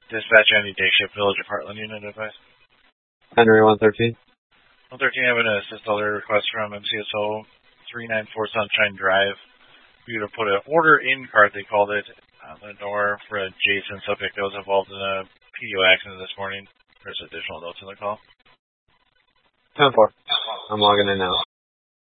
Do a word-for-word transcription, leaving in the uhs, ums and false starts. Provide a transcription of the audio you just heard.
Dispatch any day shift Village of Heartland unit advice. Henry one thirteen. one thirteen, having an assist other request from M C S O three ninety-four Sunshine Drive. We would have put an order in cart, they called it, on the door for a Jason subject that was involved in a P D O accident this morning. There's additional notes in the call. ten four. I'm logging in now.